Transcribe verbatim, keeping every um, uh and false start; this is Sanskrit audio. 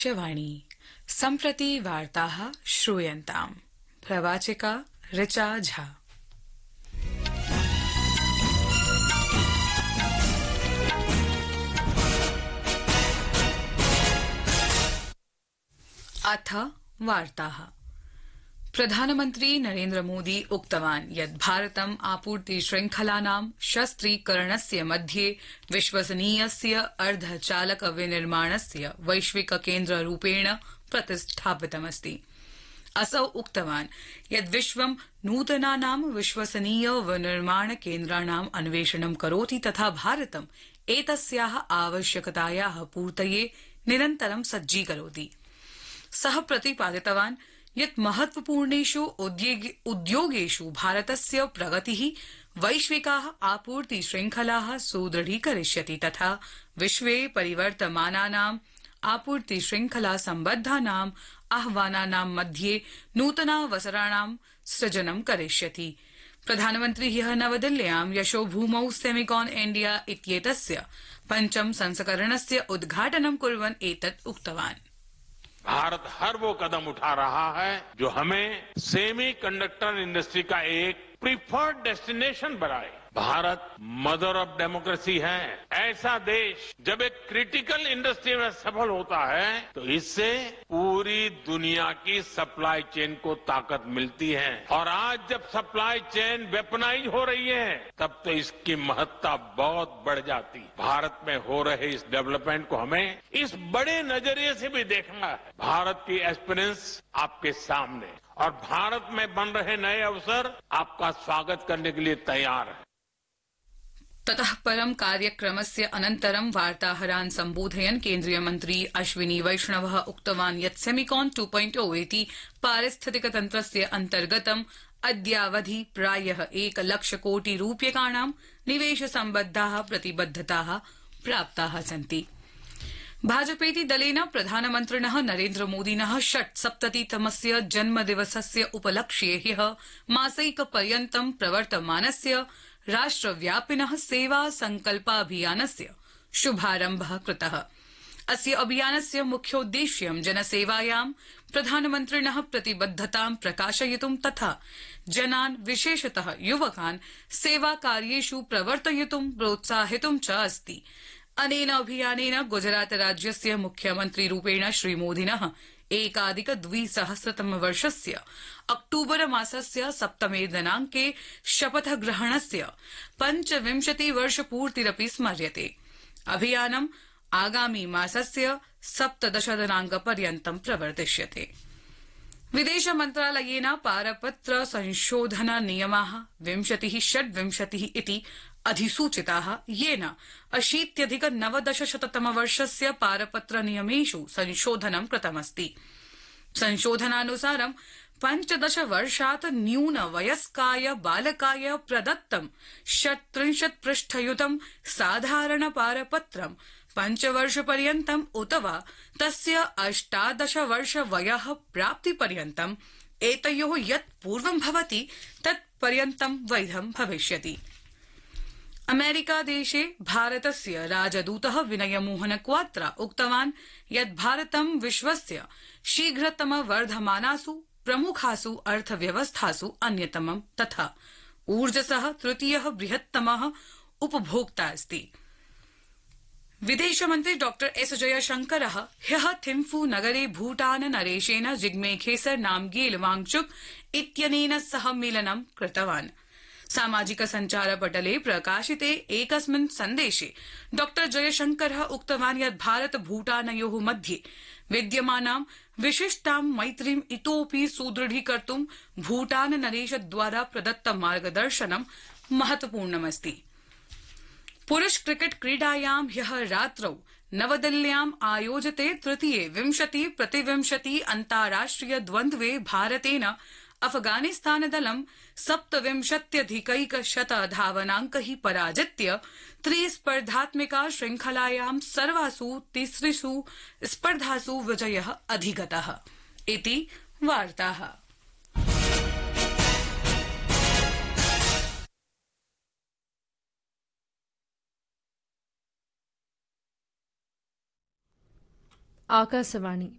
आकाशवाणी सम्प्रति वार्ताः श्रूयन्ताम्। प्रवाचिका ऋचा झा। अथ वार्ताः। प्रधानमन्त्री नरेन्द्र मोदी उक्तवान् यत् भारतम् आपूर्ति श्रृंखलानां शस्त्रीकरणस्य मध्ये विश्वसनीयस्य अर्धचालक विनिर्माणस्य वैश्विक केन्द्ररूपेण प्रतिष्ठापितमस्ति। असौ उक्तवान् यत् विश्वं नूतनानां विश्वसनीय विनिर्माण केन्द्राणाम् अन्वेषणं करोति तथा भारतम् एतस्याः आवश्यकतायाः पूर्तये निरन्तरं सज्जीकरोति। सः प्रतिपादितवान् यत् महत्वपूर्णेषु उद्योगेषु भारतस्य प्रगतिः वैश्विकाः आपूर्ति श्रृंखलाः सुदृढीकरिष्यति तथा विश्वे परिवर्तमानानाम् आपूर्ति श्रृंखला सम्बद्धानाम् आह्वानानां मध्ये नूतनावसराणां सृजनं करिष्यति। प्रधानमन्त्री ह्यः नवदिल्ल्यां यशोभूमौ सेमिकॉन इंडिया इत्येतस्य पञ्चम संस्करणस्य उद्घाटनं कुर्वन् एतत् उक्तवान्। भारत हर वो कदम उठा रहा है जो हमें सेमी कंडक्टर इंडस्ट्री का एक प्रीफर्ड डेस्टिनेशन बनाए। भारत मदर ऑफ डेमोक्रेसी है। ऐसा देश जब एक क्रिटिकल इंडस्ट्री में सफल होता है तो इससे पूरी दुनिया की सप्लाई चेन को ताकत मिलती है और आज जब सप्लाई चेन वेपनाइज हो रही है तब तो इसकी महत्ता बहुत बढ़ जाती। भारत में हो रहे इस डेवलपमेंट को हमें इस बड़े नजरिए से भी देखना है। भारत की एस्पिरेंस आपके सामने और भारत में बन रहे नए अवसर आपका स्वागत करने के लिए तैयार है। ततः परं कार्यक्रमस्य अनन्तरं वार्ताहरान् सम्बोधयन् केन्द्रीय मन्त्री अश्विनी वैष्णवः उक्तवान् यत् सेमिकॉन टू पॉइंट ओ इति पारिस्थितिक तन्त्रस्य अन्तर्गतम् अद्यावधि प्रायः एक लक्ष कोटि रूप्यकाणां निवेश सम्बद्धाः प्रतिबद्धताः प्राप्ताः सन्ति। भाजपेति दलेन प्रधानमन्त्रिणः नरेन्द्र मोदिनः षट्सप्ततितमस्य जन्मदिवसस्य उपलक्ष्ये ह्यः मासैकपर्यन्तं प्रवर्तमानस्य राष्ट्रव्यापिनः सेवा संकल्पाभियानस्य शुभारम्भः कृतः। अस्य अभियानस्य मुख्योद्देश्यं जनसेवायां प्रधानमन्त्रिणः प्रतिबद्धतां प्रकाशयितुं तथा जनान् विशेषतः युवकान् सेवाकार्येषु प्रवर्तयितुं प्रोत्साहितुं च अस्ति। अनेन अभियानेन गुजरात राज्यस्य मुख्यमन्त्रिरूपेण श्रीमोदिनः एकाधिक द्विसहस्रतम वर्षस्य अक्टूबर मासस्य सप्तमे दिनांके शपथग्रहणस्य पञ्चविंशति वर्षपूर्तिरपि स्मर्यते। अभियानम् आगामी मासस्य सप्तदश दिनांकपर्यन्तं प्रवर्तिष्यते। विदेश मन्त्रालयेन पारपत्र संशोधन नियमाः विंशतिः षड्विंशतिः इति अधिसूचिताः येन अशीत्यधिक नवदशशततम वर्षस्य पारपत्र नियमेषु संशोधनं कृतमस्ति। संशोधनानुसारं पञ्चदश वर्षात् न्यून वयस्काय बालकाय प्रदत्तं षट्त्रिंशत् पृष्ठयुतं साधारण पारपत्रं पञ्चवर्षपर्यन्तम् उत वा तस्य अष्टादश वर्ष वयः प्राप्तिपर्यन्तम् एतयोः यत् पूर्वं भवति तत् पर्यन्तं वैधं भविष्यति। अमेरिकादेशे भारतस्य राजदूतः विनयमोहन क्वात्रा उक्तवान् यत् भारतं विश्वस्य शीघ्रतम वर्धमानासु प्रमुखासु अर्थव्यवस्थासु अन्यतमं तथा ऊर्जसः तृतीयः बृहत्तमः उपभोक्ता अस्ति। विदेशमन्त्री डॉ एस जयशंकरः ह्यः थिम्फू नगरे भूटान नरेशेन जिग्मे खेसर नामग्येल वांगचुक इत्यनेन सह मेलनं कृतवान्। सामाजिक सञ्चार पटले प्रकाशिते एकस्मिन् सन्देशे डॉ जयशंकरः उक्तवान् यत् भारत भूटानयोः मध्ये विद्यमानां विशिष्टां मैत्रीम् इतोऽपि सुदृढीकर्तुं भूटान नरेशद्वारा प्रदत्त मार्गदर्शनं महत्वपूर्णमस्ति। पुरुष क्रिकेट क्रीडायां ह्यः रात्रौ नवदिल्ल्याम् आयोजिते तृतीये विंशति प्रतिविंशति अन्ताराष्ट्रिय द्वन्द्वे भारतेन अफगानिस्तानदलं सप्तविंशत्यधिकैकशत धावनाङ्कैः पराजित्य त्रिस्पर्धात्मिका श्रृंखलायां सर्वासु तिसृषु स्पर्धासु विजयः अधिगतः इति वार्ताः। ఆకాశవాణి